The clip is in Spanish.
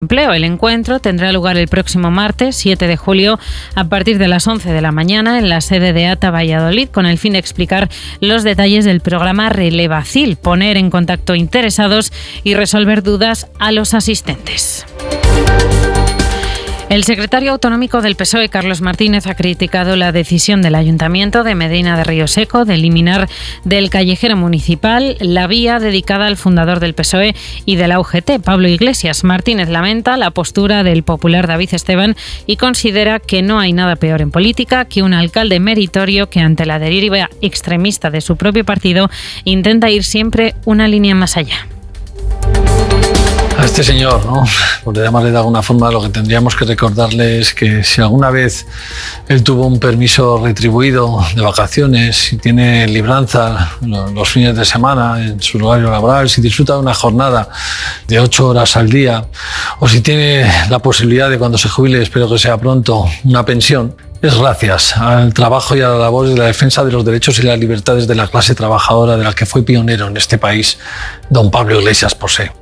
Empleo. El encuentro tendrá lugar el próximo martes 7 de julio a partir de las 11 de la mañana en la sede de ATA Valladolid, con el fin de explicar los detalles del programa Relevacil, poner en contacto interesados y resolver dudas a los asistentes. El secretario autonómico del PSOE, Carlos Martínez, ha criticado la decisión del Ayuntamiento de Medina de Río Seco de eliminar del callejero municipal la vía dedicada al fundador del PSOE y de la UGT, Pablo Iglesias. Martínez lamenta la postura del popular David Esteban y considera que no hay nada peor en política que un alcalde meritorio que, ante la deriva extremista de su propio partido, intenta ir siempre una línea más allá. A este señor, ¿no? Por llamarle de alguna forma, lo que tendríamos que recordarle es que si alguna vez él tuvo un permiso retribuido de vacaciones, si tiene libranza los fines de semana en su horario laboral, si disfruta de una jornada de 8 horas al día, o si tiene la posibilidad de, cuando se jubile, espero que sea pronto, una pensión, es gracias al trabajo y a la labor de la defensa de los derechos y las libertades de la clase trabajadora, de la que fue pionero en este país don Pablo Iglesias Posé.